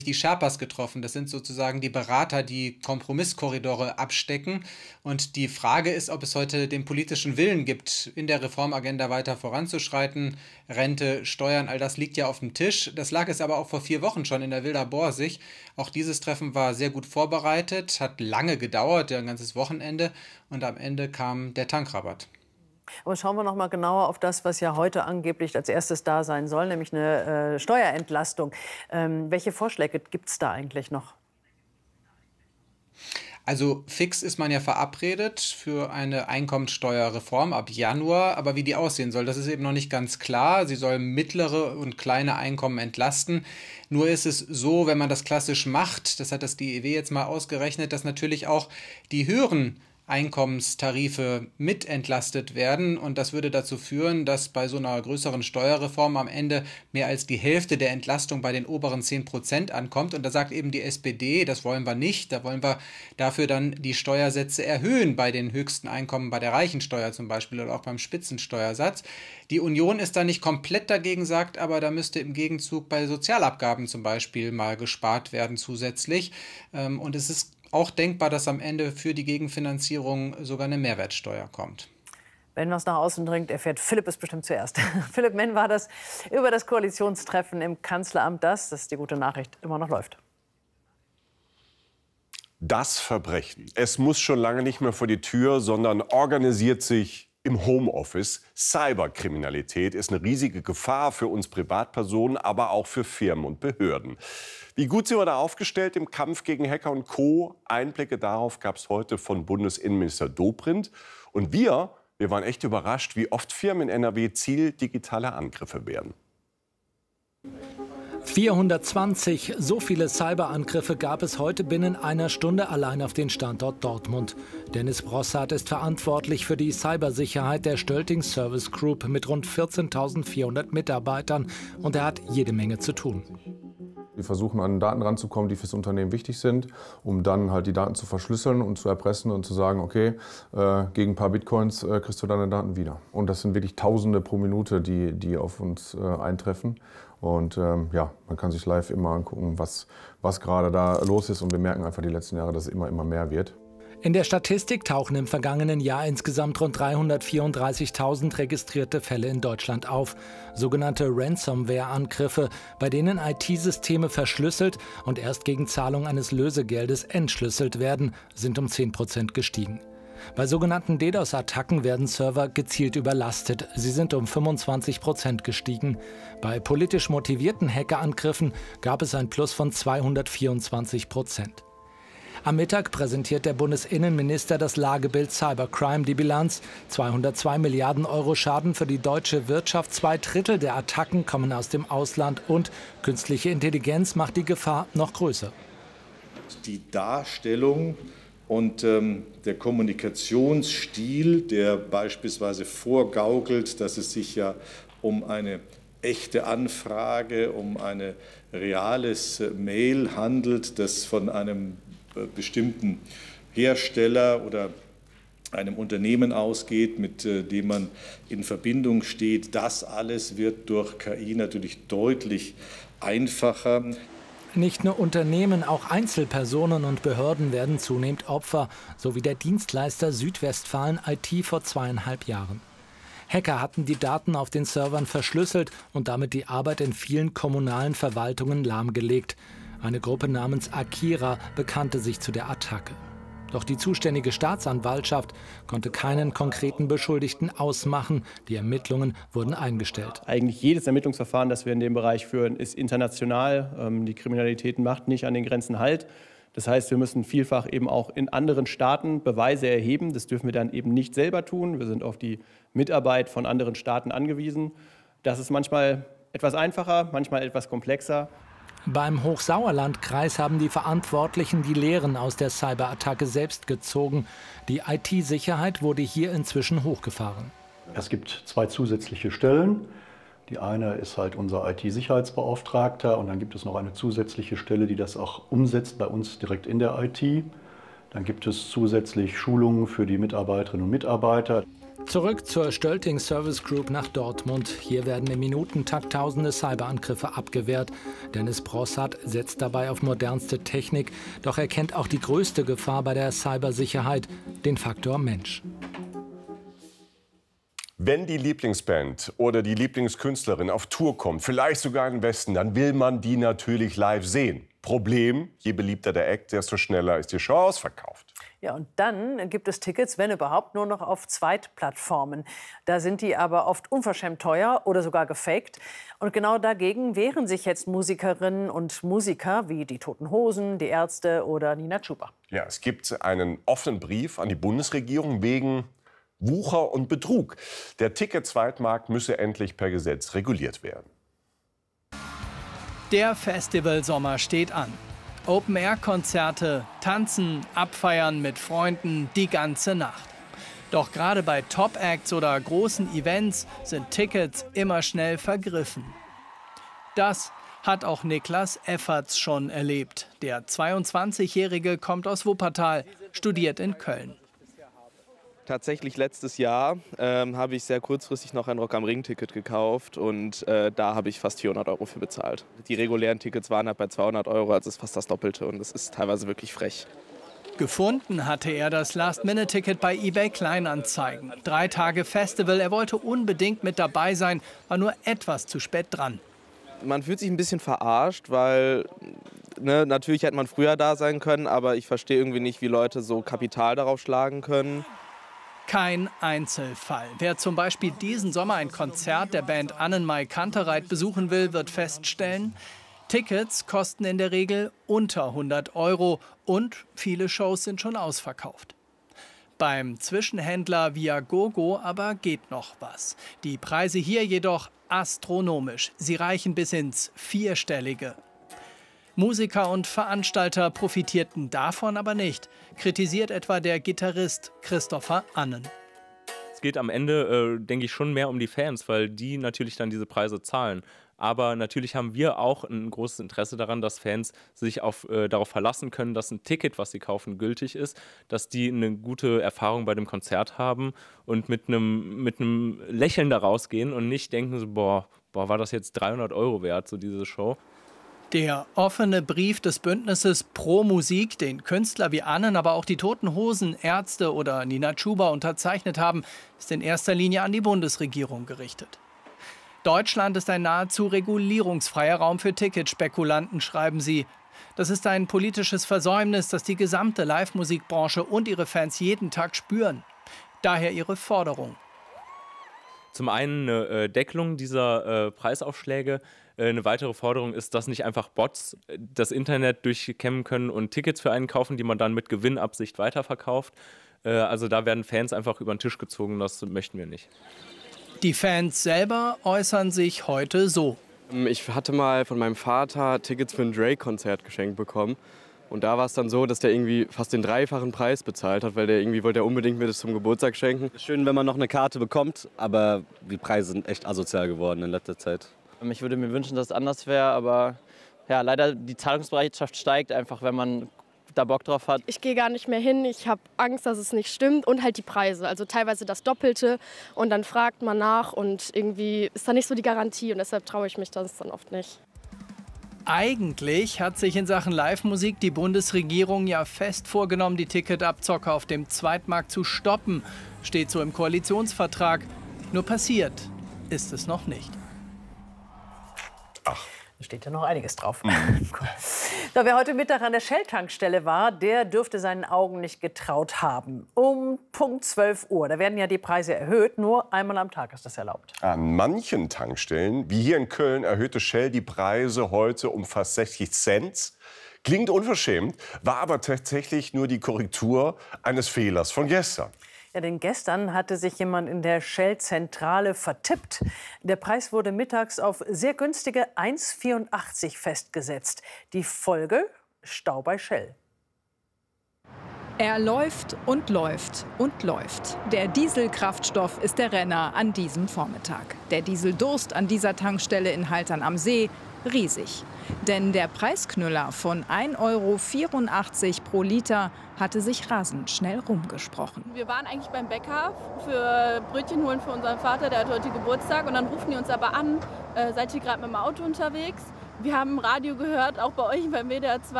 die Sherpas getroffen. Das sind sozusagen die Berater, die Kompromisskorridore abstecken. Und die Frage ist, ob es heute den politischen Willen gibt, in der Reformagenda weiter voranzuschreiten. Rente, Steuern, all das liegt ja auf dem Tisch. Das lag es aber auch vor 4 Wochen schon in der Villa Borsig. Auch dieses Treffen war sehr gut vorbereitet, hat lange gedauert, ja, ein ganzes Wochenende. Und am Ende kam der Tankrabatt. Aber schauen wir noch mal genauer auf das, was ja heute angeblich als erstes da sein soll, nämlich eine Steuerentlastung. Welche Vorschläge gibt es da eigentlich noch? Also fix ist man ja verabredet für eine Einkommensteuerreform ab Januar, aber wie die aussehen soll, das ist eben noch nicht ganz klar. Sie soll mittlere und kleine Einkommen entlasten. Nur ist es so, wenn man das klassisch macht, das hat das DIW jetzt mal ausgerechnet, dass natürlich auch die höheren Einkommenstarife mit entlastet werden. Und das würde dazu führen, dass bei so einer größeren Steuerreform am Ende mehr als die Hälfte der Entlastung bei den oberen 10% ankommt. Und da sagt eben die SPD, das wollen wir nicht. Da wollen wir dafür dann die Steuersätze erhöhen bei den höchsten Einkommen, bei der Reichensteuer zum Beispiel oder auch beim Spitzensteuersatz. Die Union ist da nicht komplett dagegen, sagt aber, da müsste im Gegenzug bei Sozialabgaben zum Beispiel mal gespart werden zusätzlich. Und es ist auch denkbar, dass am Ende für die Gegenfinanzierung sogar eine Mehrwertsteuer kommt. Wenn was nach außen dringt, erfährt Philipp es bestimmt zuerst. Philipp Menn war das über das Koalitionstreffen im Kanzleramt, das ist die gute Nachricht, immer noch läuft. Das Verbrechen. Es muss schon lange nicht mehr vor die Tür, sondern organisiert sich im Homeoffice. Cyberkriminalität ist eine riesige Gefahr für uns Privatpersonen, aber auch für Firmen und Behörden. Wie gut sind wir da aufgestellt im Kampf gegen Hacker und Co.? Einblicke darauf gab es heute von Bundesinnenminister Dobrindt. Und wir waren echt überrascht, wie oft Firmen in NRW Ziel digitaler Angriffe werden. 420, so viele Cyberangriffe gab es heute binnen einer Stunde allein auf den Standort Dortmund. Dennis Brossard ist verantwortlich für die Cybersicherheit der Stölting Service Group mit rund 14.400 Mitarbeitern und er hat jede Menge zu tun. Wir versuchen an Daten ranzukommen, die fürs Unternehmen wichtig sind, um dann halt die Daten zu verschlüsseln und zu erpressen und zu sagen, okay, gegen ein paar Bitcoins kriegst du deine Daten wieder. Und das sind wirklich Tausende pro Minute, die auf uns eintreffen. Und ja, man kann sich live immer angucken, was gerade da los ist. Und wir merken einfach die letzten Jahre, dass es immer mehr wird. In der Statistik tauchen im vergangenen Jahr insgesamt rund 334.000 registrierte Fälle in Deutschland auf. Sogenannte Ransomware-Angriffe, bei denen IT-Systeme verschlüsselt und erst gegen Zahlung eines Lösegeldes entschlüsselt werden, sind um 10% gestiegen. Bei sogenannten DDoS-Attacken werden Server gezielt überlastet. Sie sind um 25% gestiegen. Bei politisch motivierten Hackerangriffen gab es ein Plus von 224%. Am Mittag präsentiert der Bundesinnenminister das Lagebild Cybercrime, die Bilanz. 202 Milliarden Euro Schaden für die deutsche Wirtschaft, 2/3 der Attacken kommen aus dem Ausland und künstliche Intelligenz macht die Gefahr noch größer. Die Darstellung und der Kommunikationsstil, der beispielsweise vorgaukelt, dass es sich ja um eine echte Anfrage, um ein reales Mail handelt, das von einem bestimmten Hersteller oder einem Unternehmen ausgeht, mit dem man in Verbindung steht. Das alles wird durch KI natürlich deutlich einfacher. Nicht nur Unternehmen, auch Einzelpersonen und Behörden werden zunehmend Opfer, so wie der Dienstleister Südwestfalen IT vor 2,5 Jahren. Hacker hatten die Daten auf den Servern verschlüsselt und damit die Arbeit in vielen kommunalen Verwaltungen lahmgelegt. Eine Gruppe namens Akira bekannte sich zu der Attacke. Doch die zuständige Staatsanwaltschaft konnte keinen konkreten Beschuldigten ausmachen. Die Ermittlungen wurden eingestellt. Eigentlich jedes Ermittlungsverfahren, das wir in dem Bereich führen, ist international. Die Kriminalität macht nicht an den Grenzen Halt. Das heißt, wir müssen vielfach eben auch in anderen Staaten Beweise erheben. Das dürfen wir dann eben nicht selber tun. Wir sind auf die Mitarbeit von anderen Staaten angewiesen. Das ist manchmal etwas einfacher, manchmal etwas komplexer. Beim Hochsauerlandkreis haben die Verantwortlichen die Lehren aus der Cyberattacke selbst gezogen. Die IT-Sicherheit wurde hier inzwischen hochgefahren. Es gibt 2 zusätzliche Stellen. Die eine ist halt unser IT-Sicherheitsbeauftragter und dann gibt es noch eine zusätzliche Stelle, die das auch umsetzt bei uns direkt in der IT. Dann gibt es zusätzlich Schulungen für die Mitarbeiterinnen und Mitarbeiter. Zurück zur Stölting Service Group nach Dortmund. Hier werden im Minutentakt tausende Cyberangriffe abgewehrt. Dennis Brossard setzt dabei auf modernste Technik. Doch er kennt auch die größte Gefahr bei der Cybersicherheit, den Faktor Mensch. Wenn die Lieblingsband oder die Lieblingskünstlerin auf Tour kommt, vielleicht sogar in den Westen, dann will man die natürlich live sehen. Problem, je beliebter der Act, desto schneller ist die Show ausverkauft. Ja, und dann gibt es Tickets, wenn überhaupt, nur noch auf Zweitplattformen. Da sind die aber oft unverschämt teuer oder sogar gefaked. Und genau dagegen wehren sich jetzt Musikerinnen und Musiker wie die Toten Hosen, die Ärzte oder Nina Chuba. Ja, es gibt einen offenen Brief an die Bundesregierung wegen Wucher und Betrug. Der Ticket-Zweitmarkt müsse endlich per Gesetz reguliert werden. Der Festivalsommer steht an. Open-Air-Konzerte, tanzen, abfeiern mit Freunden die ganze Nacht. Doch gerade bei Top-Acts oder großen Events sind Tickets immer schnell vergriffen. Das hat auch Niklas Efferts schon erlebt. Der 22-Jährige kommt aus Wuppertal, studiert in Köln. Tatsächlich letztes Jahr habe ich sehr kurzfristig noch ein Rock am Ring-Ticket gekauft und da habe ich fast 400 € für bezahlt. Die regulären Tickets waren halt bei 200 €, also ist fast das Doppelte und das ist teilweise wirklich frech. Gefunden hatte er das Last-Minute-Ticket bei eBay Kleinanzeigen. 3 Tage Festival, er wollte unbedingt mit dabei sein, war nur etwas zu spät dran. Man fühlt sich ein bisschen verarscht, weil natürlich hätte man früher da sein können, aber ich verstehe irgendwie nicht, wie Leute so Kapital darauf schlagen können. Kein Einzelfall. Wer zum Beispiel diesen Sommer ein Konzert der Band Annenmai Kantereit besuchen will, wird feststellen, Tickets kosten in der Regel unter 100 € und viele Shows sind schon ausverkauft. Beim Zwischenhändler Viagogo aber geht noch was. Die Preise hier jedoch astronomisch. Sie reichen bis ins Vierstellige. Musiker und Veranstalter profitierten davon aber nicht, kritisiert etwa der Gitarrist Christopher Annen. Es geht am Ende, denke ich, schon mehr um die Fans, weil die natürlich dann diese Preise zahlen. Aber natürlich haben wir auch ein großes Interesse daran, dass Fans sich darauf verlassen können, dass ein Ticket, was sie kaufen, gültig ist, dass die eine gute Erfahrung bei dem Konzert haben und mit einem Lächeln da rausgehen und nicht denken so, boah, war das jetzt 300 € wert, so diese Show. Der offene Brief des Bündnisses Pro Musik, den Künstler wie Annen, aber auch die Toten Hosen, Ärzte oder Nina Chuba unterzeichnet haben, ist in erster Linie an die Bundesregierung gerichtet. Deutschland ist ein nahezu regulierungsfreier Raum für Ticketspekulanten, schreiben sie. Das ist ein politisches Versäumnis, das die gesamte Live-Musikbranche und ihre Fans jeden Tag spüren. Daher ihre Forderung. Zum einen eine Deckelung dieser Preisaufschläge. Eine weitere Forderung ist, dass nicht einfach Bots das Internet durchkämmen können und Tickets für einen kaufen, die man dann mit Gewinnabsicht weiterverkauft. Also da werden Fans einfach über den Tisch gezogen, das möchten wir nicht. Die Fans selber äußern sich heute so. Ich hatte mal von meinem Vater Tickets für ein Drake-Konzert geschenkt bekommen. Und da war es dann so, dass der irgendwie fast den 3-fachen Preis bezahlt hat, weil der irgendwie wollte er unbedingt mir das zum Geburtstag schenken. Schön, wenn man noch eine Karte bekommt, aber die Preise sind echt asozial geworden in letzter Zeit. Ich würde mir wünschen, dass es anders wäre, aber ja, leider die Zahlungsbereitschaft steigt einfach, wenn man da Bock drauf hat. Ich gehe gar nicht mehr hin, ich habe Angst, dass es nicht stimmt und halt die Preise, also teilweise das Doppelte und dann fragt man nach und irgendwie ist da nicht so die Garantie und deshalb traue ich mich das dann oft nicht. Eigentlich hat sich in Sachen Live-Musik die Bundesregierung ja fest vorgenommen, die Ticketabzocke auf dem Zweitmarkt zu stoppen. Steht so im Koalitionsvertrag. Nur passiert ist es noch nicht. Ach. Da steht ja noch einiges drauf. So, wer heute Mittag an der Shell-Tankstelle war, der dürfte seinen Augen nicht getraut haben. Um Punkt 12 Uhr, da werden ja die Preise erhöht, nur einmal am Tag ist das erlaubt. An manchen Tankstellen, wie hier in Köln, erhöhte Shell die Preise heute um fast 60 Cent. Klingt unverschämt, war aber tatsächlich nur die Korrektur eines Fehlers von gestern. Ja, denn gestern hatte sich jemand in der Shell-Zentrale vertippt. Der Preis wurde mittags auf sehr günstige 1,84 festgesetzt. Die Folge? Stau bei Shell. Er läuft und läuft und läuft. Der Dieselkraftstoff ist der Renner an diesem Vormittag. Der Dieseldurst an dieser Tankstelle in Haltern am See riesig. Denn der Preisknüller von 1,84 € pro Liter hatte sich rasend schnell rumgesprochen. Wir waren eigentlich beim Bäcker für Brötchen holen für unseren Vater, der hat heute Geburtstag. Und dann rufen die uns aber an, seid ihr gerade mit dem Auto unterwegs? Wir haben im Radio gehört, auch bei euch beim WDR 2,